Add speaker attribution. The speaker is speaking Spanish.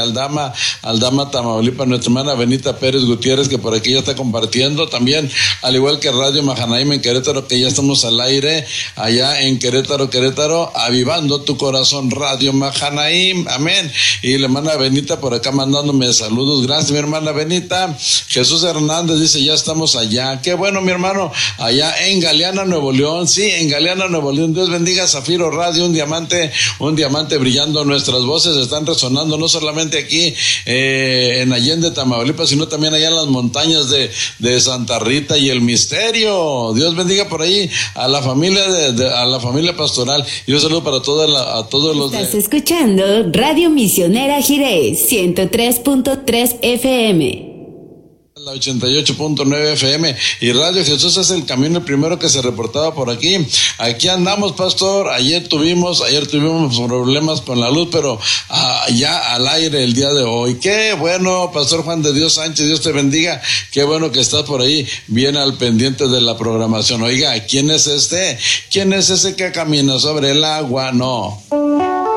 Speaker 1: Aldama, Tamaulipas, nuestra hermana Benita Pérez Gutiérrez, que por aquí ya está compartiendo, también, al igual que Radio Mahanaim en Querétaro, que ya estamos al aire, allá en Querétaro, avivando tu corazón, Radio Mahanaim, amén. Y la hermana Benita por acá mandándome saludos, gracias mi hermana Benita. Jesús Hernández dice, ya estamos allá, qué bueno mi hermano, allá en Galeana, Nuevo León, sí, en Galeana, Nuevo León. Dios bendiga Zafiro Radio, un diamante brillando, nuestras voces están resonando, no solamente aquí en Allende, Tamaulipas, sino también allá en las montañas de Santa Rita y El Misterio. Dios bendiga por ahí a la familia a la familia pastoral, y un saludo para a todos los.
Speaker 2: Estás escuchando Radio Misionera Jirés 103.3 FM.
Speaker 1: La 88.9 FM y Radio Jesús es el camino, el primero que se reportaba por aquí. Aquí andamos, pastor. Ayer tuvimos problemas con la luz, pero ya al aire el día de hoy. Qué bueno, pastor Juan de Dios Sánchez, Dios te bendiga. Qué bueno que estás por ahí, bien al pendiente de la programación. Oiga, ¿quién es este? ¿Quién es ese que camina sobre el agua? No.